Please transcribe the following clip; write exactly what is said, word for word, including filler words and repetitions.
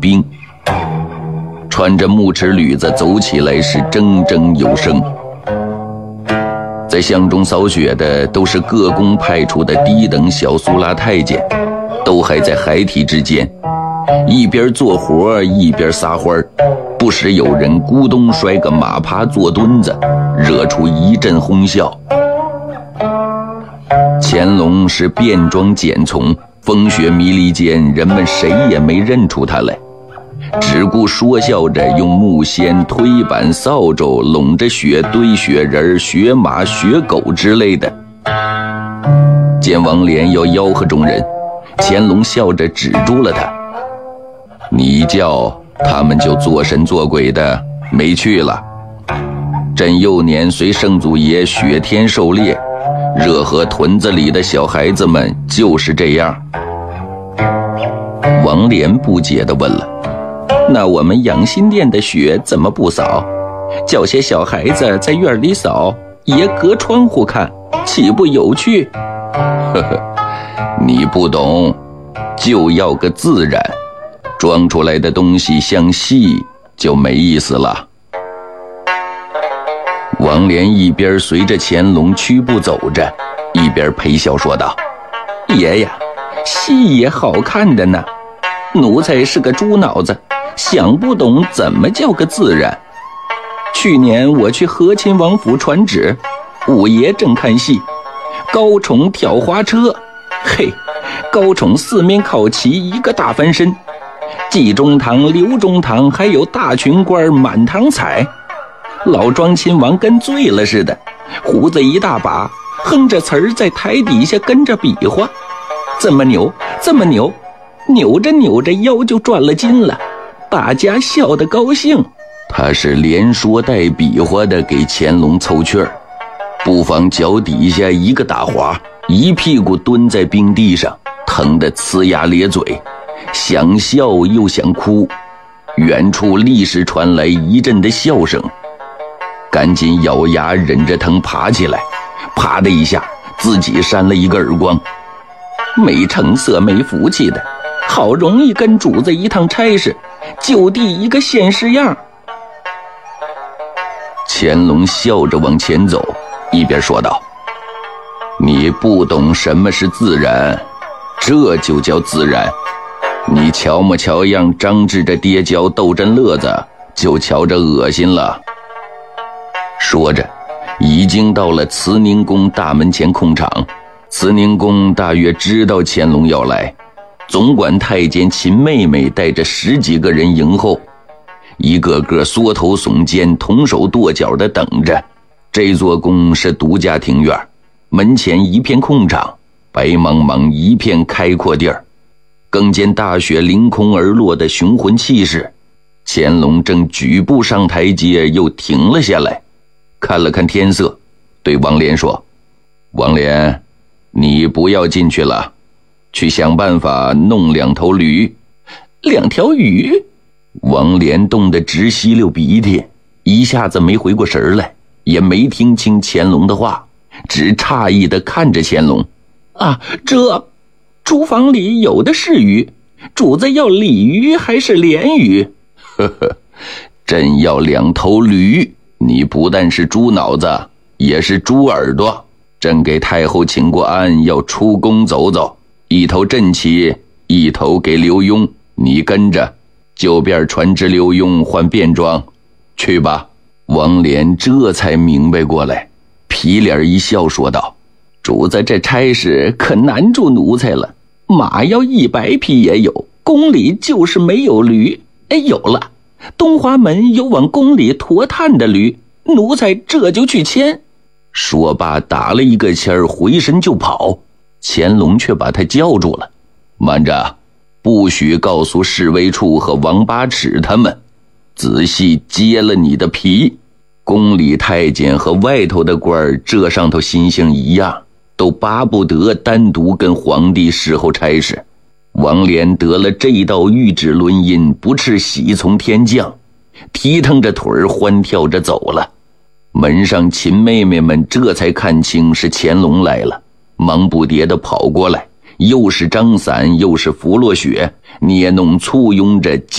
兵。穿着木齿履子走起来是铮铮有声。在巷中扫雪的都是各宫派出的低等小苏拉太监，都还在孩提之间，一边做活一边撒欢儿，不时有人咕咚摔个马趴坐墩子，惹出一阵哄笑。乾隆是便装简从，风雪迷离间，人们谁也没认出他来，只顾说笑着用木锨、推板、扫帚拢着雪堆雪人、雪马、雪狗之类的。见王莲要吆喝众人，乾隆笑着止住了他：“你叫他们就做神做鬼的没去了。朕幼年随圣祖爷雪天狩猎，热河屯子里的小孩子们就是这样。”王莲不解地问了：“那我们养心殿的雪怎么不扫？叫些小孩子在院里扫，爷隔窗户看，岂不有趣？”呵呵，你不懂，就要个自然，装出来的东西像戏就没意思了。王莲一边随着乾隆屈步走着，一边陪笑说道：“爷呀，戏也好看的呢，奴才是个猪脑子，想不懂怎么叫个自然。去年我去和亲王府传旨，五爷正看戏，高宠挑花车，嘿，高宠四面靠齐，一个大翻身，季中堂、刘中堂还有大群官满堂彩，老庄亲王跟醉了似的，胡子一大把，哼着词儿在台底下跟着比划，这么扭这么扭，扭着扭着腰就转了筋了，大家笑得高兴。”他是连说带比划的给乾隆凑趣儿，不妨脚底下一个打滑，一屁股蹲在冰地上，疼得呲牙咧嘴，想笑又想哭。远处立时传来一阵的笑声，赶紧咬牙忍着疼爬起来，啪的一下自己扇了一个耳光。没成色没福气的，好容易跟主子一趟差事，就地一个现式样。乾隆笑着往前走，一边说道：“你不懂什么是自然，这就叫自然。你瞧么瞧样张志着跌跤逗朕乐子，就瞧着恶心了。”说着已经到了慈宁宫大门前空场。慈宁宫大约知道乾隆要来，总管太监秦妹妹带着十几个人迎候，一个个缩头耸肩，同手跺脚的等着。这座宫是独家庭院，门前一片空场，白茫茫一片开阔地儿，更见大雪凌空而落的雄浑气势。乾隆正举步上台阶，又停了下来，看了看天色，对王莲说：“王莲，你不要进去了，去想办法弄两头驴。”“两条鱼？”王莲冻得直吸溜鼻涕，一下子没回过神来，也没听清乾隆的话，只诧异地看着乾隆。“啊，这厨房里有的是鱼，主子要鲤鱼还是鲢鱼？”“呵呵，朕要两头驴，你不但是猪脑子，也是猪耳朵。朕给太后请过安，要出宫走走，一头朕骑，一头给刘墉，你跟着，就便传旨刘墉换便装，去吧。”王莲这才明白过来，皮脸一笑说道：“主子这差事可难住奴才了，马要一百匹也有，宫里就是没有驴。哎，有了，东华门有往宫里驮炭的驴，奴才这就去牵。”说罢打了一个签儿，回身就跑。乾隆却把他叫住了：“慢着，不许告诉侍卫处和王八尺他们，仔细揭了你的皮。宫里太监和外头的官儿这上头心性一样，都巴不得单独跟皇帝侍候差事。王莲得了这道谕旨轮音，不啻喜从天降，踢腾着腿儿欢跳着走了。门上秦妹妹们这才看清是乾隆来了，忙不迭地跑过来，又是张伞又是拂落雪，捏弄簇拥着